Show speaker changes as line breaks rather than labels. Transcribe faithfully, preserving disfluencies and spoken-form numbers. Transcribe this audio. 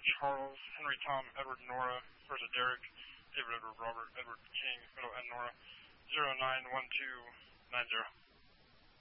Charles, Henry Tom, Edward Nora, first Derek, David Edward Robert, Edward King, middle and Nora, zero nine one two nine zero.